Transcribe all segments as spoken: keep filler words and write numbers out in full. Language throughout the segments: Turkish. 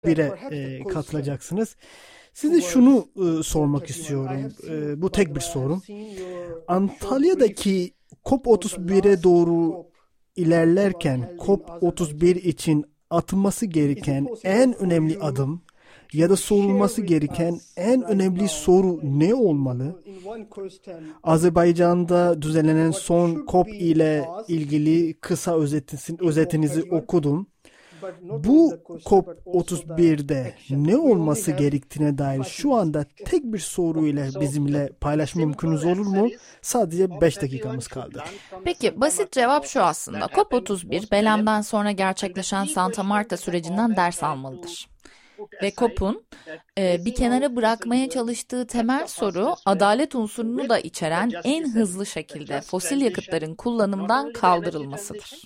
bire e, katılacaksınız. Size şunu e, sormak istiyorum. E, bu tek bir sorum. Antalya'daki COP otuz bire doğru ilerlerken COP otuz bir için atılması gereken en önemli adım ya da sorulması gereken en önemli soru ne olmalı? Azerbaycan'da düzenlenen son COP ile ilgili kısa özetin, özetinizi okudum. Bu COP otuz birde ne olması gerektiğine dair şu anda tek bir soruyla bizimle paylaşma mümkününüz olur mu? Sadece beş dakikamız kaldı. Peki basit cevap şu aslında. COP otuz bir Belem'den sonra gerçekleşen Santa Marta sürecinden ders almalıdır. Ve COP'un e, bir kenara bırakmaya çalıştığı temel soru adalet unsurunu da içeren en hızlı şekilde fosil yakıtların kullanımdan kaldırılmasıdır.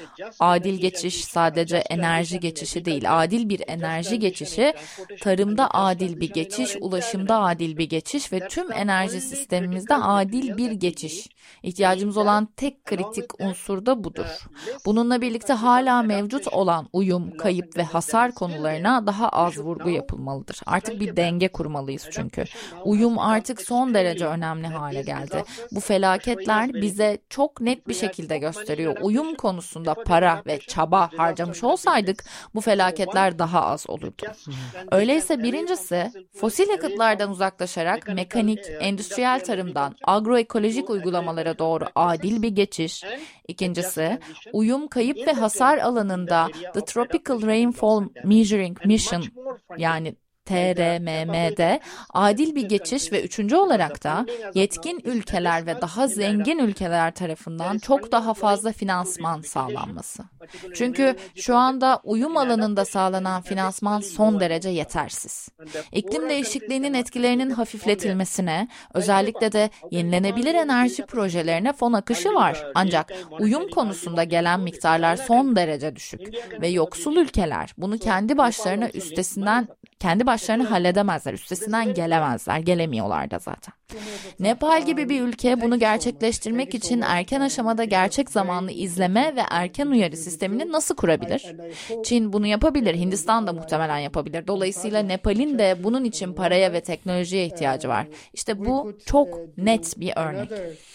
Adil geçiş sadece enerji geçişi değil, adil bir enerji geçişi, tarımda adil bir geçiş, ulaşımda adil bir geçiş ve tüm enerji sistemimizde adil bir geçiş. İhtiyacımız olan tek kritik unsur da budur. Bununla birlikte hala mevcut olan uyum, kayıp ve hasar konularına daha az vurgu yapılmalıdır. Artık bir denge kurmalıyız çünkü. Uyum artık son derece önemli hale geldi. Bu felaketler bize çok net bir şekilde gösteriyor. Uyum konusunda para ve çaba harcamış olsaydık bu felaketler daha az olurdu. Öyleyse birincisi fosil yakıtlardan uzaklaşarak mekanik, endüstriyel tarımdan agroekolojik uygulamalara doğru adil bir geçiş. İkincisi, uyum, kayıp ve hasar alanında The Tropical Rainfall Measuring Mission yani T R M M'de adil bir geçiş ve üçüncü olarak da yetkin ülkeler ve daha zengin ülkeler tarafından çok daha fazla finansman sağlanması. Çünkü şu anda uyum alanında sağlanan finansman son derece yetersiz. İklim değişikliğinin etkilerinin hafifletilmesine, özellikle de yenilenebilir enerji projelerine fon akışı var. Ancak uyum konusunda gelen miktarlar son derece düşük ve yoksul ülkeler bunu kendi başlarına üstesinden kendi başlarına halledemezler, üstesinden gelemezler, gelemiyorlar da zaten. Nepal gibi bir ülke bunu gerçekleştirmek için erken aşamada gerçek zamanlı izleme ve erken uyarı sistemini nasıl kurabilir? Çin bunu yapabilir, Hindistan da muhtemelen yapabilir. Dolayısıyla Nepal'in de bunun için paraya ve teknolojiye ihtiyacı var. İşte bu çok net bir örnek.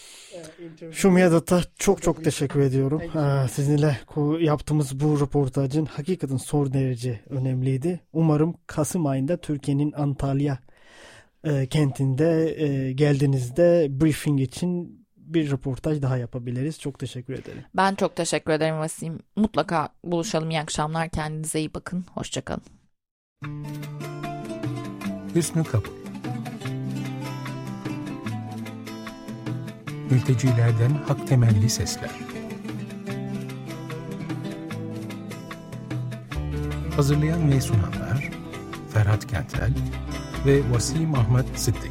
Şumiye Datta çok çok teşekkür ediyorum. Sizinle yaptığımız bu röportajın hakikaten son derece önemliydi. Umarım Kasım ayında Türkiye'nin Antalya e, kentinde e, geldiğinizde briefing için bir röportaj daha yapabiliriz. Çok teşekkür ederim. Ben çok teşekkür ederim Vasim. Mutlaka buluşalım. İyi akşamlar. Kendinize iyi bakın. Hoşçakalın. Hüsnü Kapı. Mültecilerden hak temelli sesler. Hazırlayan ve sunanlar Ferhat Kentel ve Vasim Ahmet Sıddık.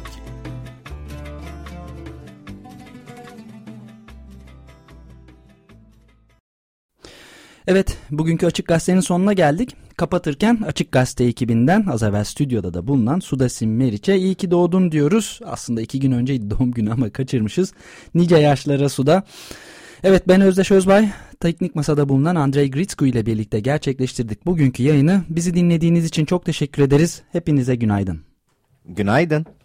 Evet, bugünkü Açık Gazete'nin sonuna geldik. Kapatırken Açık Gazete ekibinden az evvel stüdyoda da bulunan Sudasim Meriç'e iyi ki doğdun diyoruz. Aslında iki gün önceydi doğum günü ama kaçırmışız. Nice yaşlara Suda. Evet, ben Özdeş Özbay. Teknik Masada bulunan Andrei Gritsku ile birlikte gerçekleştirdik bugünkü yayını. Bizi dinlediğiniz için çok teşekkür ederiz. Hepinize günaydın. Günaydın.